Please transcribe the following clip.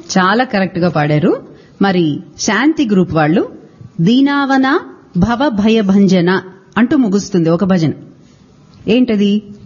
చాలా కరెక్ట్ గా పాడారు. మరి శాంతి గ్రూప్ వాళ్ళు దీనావన భవ భయ భంజన అంటూ ముగుస్తుంది ఒక భజన. ఏంటది?